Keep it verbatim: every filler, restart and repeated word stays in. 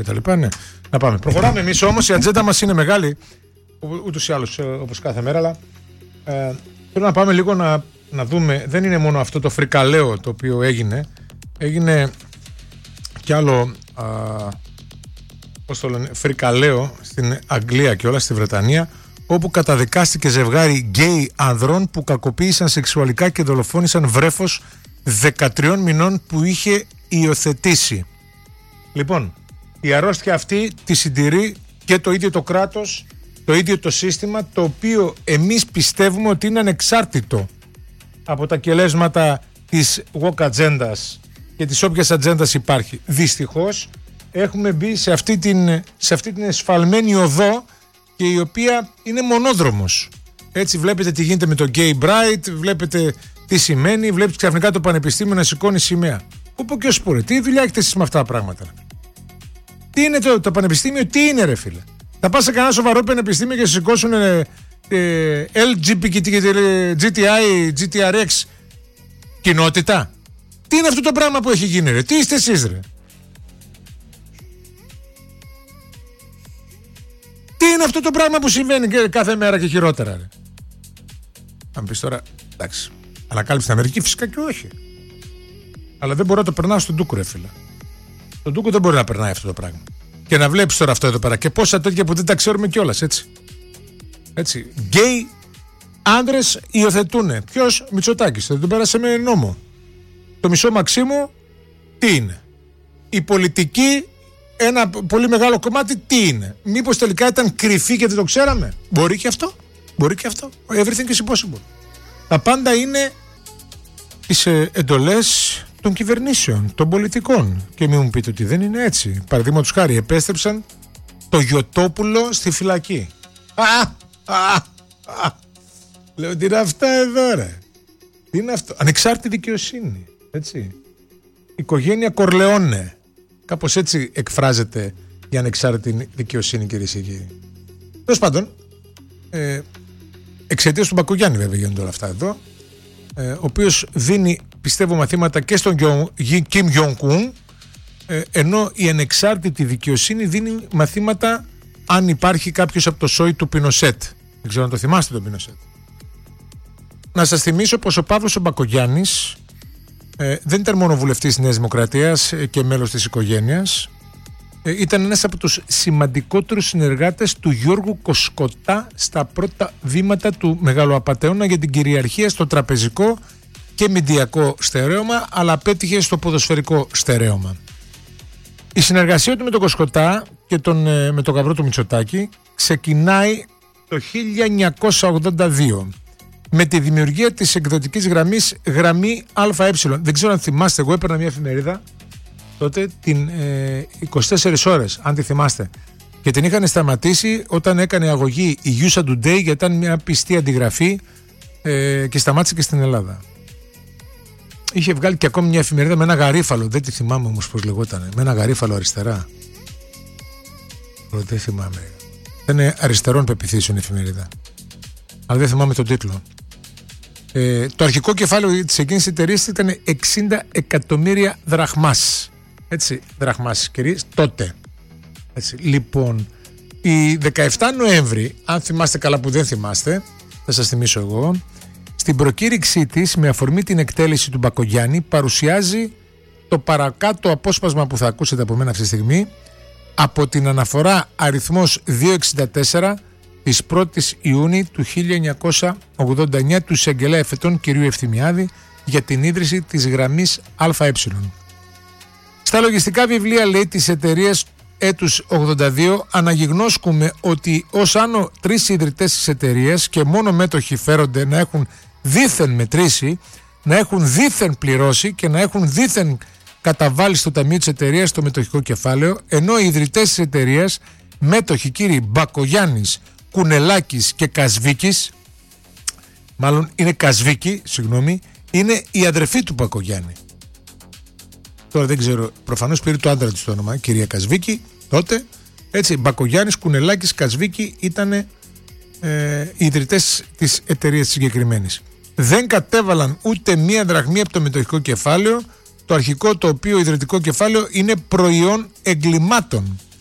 και τα λοιπά. Ναι. Να πάμε. Προχωράμε εμείς όμως, η ατζέντα μας είναι μεγάλη, ούτως ή άλλως όπως κάθε μέρα, αλλά ε, θέλω να πάμε λίγο να, να δούμε, δεν είναι μόνο αυτό το φρικαλαίο το οποίο έγινε, έγινε κι άλλο, α, πώς το λένε, φρικαλαίο στην Αγγλία και όλα στη Βρετανία, όπου καταδικάστηκε ζευγάρι γκέι ανδρών που κακοποίησαν σεξουαλικά και δολοφόνησαν βρέφος δεκατριών μηνών που είχε υιοθετήσει. Λοιπόν, η αρρώστια αυτή τη συντηρεί και το ίδιο το κράτος, το ίδιο το σύστημα, το οποίο εμείς πιστεύουμε ότι είναι ανεξάρτητο από τα κελέσματα της woke ατζέντας και της όποιας ατζέντας υπάρχει. Δυστυχώς έχουμε μπει σε αυτή την, σε αυτή την εσφαλμένη οδό, και η οποία είναι μονόδρομος. Έτσι βλέπετε τι γίνεται με το Gay Pride, βλέπετε τι σημαίνει, βλέπετε ξαφνικά το πανεπιστήμιο να σηκώνει σημαία. Όπου και ως πούρε, τι δουλειά έχετε εσείς με αυτά τα πράγματα? Τι είναι το, το πανεπιστήμιο, τι είναι ρε φίλε? Θα πας σε κανένα σοβαρό πανεπιστήμιο και σηκώσουν ε, ε, ελ τζι μπι τι άι, τζι τι αρ εξ κοινότητα? Τι είναι αυτό το πράγμα που έχει γίνει ρε? Τι είστε εσείς ρε? Τι είναι αυτό το πράγμα που συμβαίνει κάθε μέρα και χειρότερα ρε? Αν πεις τώρα, εντάξει, ανακάλυψε την Αμερική, φυσικά και όχι. Αλλά δεν μπορώ να το περνάω στον ντούκο ρε φίλε. Στον ντούκο δεν μπορεί να περνάει αυτό το πράγμα. Και να βλέπεις τώρα αυτό εδώ πέρα και πόσα τέτοια που δεν τα ξέρουμε κιόλας, έτσι. Έτσι, γκέι άντρες υιοθετούνε. Ποιος? Μητσοτάκης, δεν τον πέρασε με νόμο. Το μισό Μαξίμου τι είναι? Η πολιτική, ένα πολύ μεγάλο κομμάτι τι είναι? Μήπως τελικά ήταν κρυφή και δεν το ξέραμε? Μπορεί και αυτό. Μπορεί και αυτό. Everything is impossible. Τα πάντα είναι τις εντολές των κυβερνήσεων, των πολιτικών. Και μην μου πείτε ότι δεν είναι έτσι. Παραδείγματος χάρη, επέστρεψαν το Γιωτόπουλο στη φυλακή. Α, α, α. Λέω, τι είναι αυτά εδώ ρε? Τι είναι αυτό? Ανεξάρτητη δικαιοσύνη. Έτσι. Οικογένεια Κορλεόνε. Κάπως έτσι εκφράζεται η ανεξάρτητη δικαιοσύνη, κυρίες και κύριοι. Τέλος πάντων, ε, εξαιτίας του Μπακογιάννη βέβαια γίνονται όλα αυτά εδώ, ε, ο οποίος δίνει, πιστεύω, μαθήματα και στον Κιμ Γιονγκ-ουν, ε, ενώ η ανεξάρτητη δικαιοσύνη δίνει μαθήματα αν υπάρχει κάποιος από το σόι του Πινοσέτ. Δεν ξέρω αν το θυμάστε τον Πινοσέτ. Να σας θυμίσω πως ο Παύλος ο Μπακογιάννης ε, δεν ήταν μόνο βουλευτής της Νέας Δημοκρατίας και μέλος της οικογένειας. Ε, ήταν ένας από τους σημαντικότερους συνεργάτες του Γιώργου Κοσκοτά στα πρώτα βήματα του Μεγαλοαπατεώνα για την κυριαρχία στο τραπεζικό και μηντιακό στερέωμα, αλλά πέτυχε στο ποδοσφαιρικό στερέωμα. Η συνεργασία του με τον Κοσκοτά και τον, ε, με τον γαμπρό του Μητσοτάκη ξεκινάει το χίλια εννιακόσια ογδόντα δύο με τη δημιουργία της εκδοτικής γραμμής γραμμή ΑΕ. Δεν ξέρω αν θυμάστε, εγώ έπαιρνα μια εφημερίδα τότε την ε, είκοσι τέσσερις ώρες, αν τη θυμάστε, και την είχαν σταματήσει όταν έκανε αγωγή η USA Today, γιατί ήταν μια πιστή αντιγραφή ε, και σταμάτησε και στην Ελλάδα. Είχε βγάλει και ακόμη μια εφημερίδα με ένα γαρίφαλο, δεν τη θυμάμαι όμως πώς λεγόταν, με ένα γαρίφαλο αριστερά. Δεν θυμάμαι. Ήταν αριστερών πεποιθήσεων η εφημερίδα, αλλά δεν θυμάμαι τον τίτλο. Ε, το αρχικό κεφάλαιο της εκείνης εταιρείας ήταν εξήντα εκατομμύρια δραχμάς. Έτσι, δραχμάς κυρίες, τότε. Έτσι, λοιπόν, η δεκαεφτά Νοέμβρη, αν θυμάστε καλά που δεν θυμάστε, θα σας θυμίσω εγώ, στην προκήρυξή της, με αφορμή την εκτέλεση του Μπακογιάννη, παρουσιάζει το παρακάτω απόσπασμα που θα ακούσετε από μένα αυτή τη στιγμή, από την αναφορά αριθμός διακόσια εξήντα τέσσερα της πρώτης Ιούνιου του χίλια εννιακόσια ογδόντα εννιά του εισαγγελέα εφετών κ. Ευθυμιάδη για την ίδρυση της γραμμής ΑΕ. Στα λογιστικά βιβλία, λέει, της εταιρείας έτους ογδόντα δύο αναγιγνώσκουμε ότι ως άνω τρεις ιδρυτές της εταιρείας και μόνο μέτοχοι φέρονται να έχουν δήθεν μετρήσει, να έχουν δήθεν πληρώσει και να έχουν δήθεν καταβάλει στο ταμείο της εταιρείας το μετοχικό κεφάλαιο, ενώ οι ιδρυτές της εταιρείας, μέτοχοι κύριοι Μπακογιάννης, Κουνελάκης και Κασβίκης, μάλλον είναι Κασβίκη, συγγνώμη, είναι η αδερφή του Μπακογιάννη. Τώρα δεν ξέρω, προφανώς πήρε το άντρα της το όνομα, κυρία Κασβίκη, τότε. Έτσι, Μπακογιάννης, Κουνελάκης, Κασβίκη ήταν ε, οι ιδρυτές της εταιρείας συγκεκριμένης. Δεν κατέβαλαν ούτε μία δραχμή από το μετοχικό κεφάλαιο, το αρχικό το οποίο ιδρυτικό κεφάλαιο είναι προϊόν εγκλημάτων.